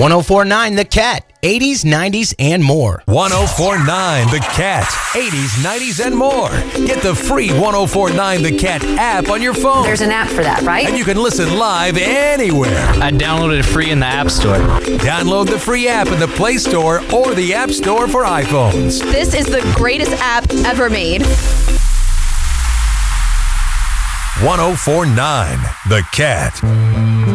1049 The Cat, 80s, 90s, and more. 1049 The Cat, 80s, 90s, and more. Get the free 1049 The Cat app on your phone. There's an app for that, right? And you can listen live anywhere. I downloaded it free in the App Store. Download the free app in the Play Store or the App Store for iPhones. This is the greatest app ever made. 1049 The Cat.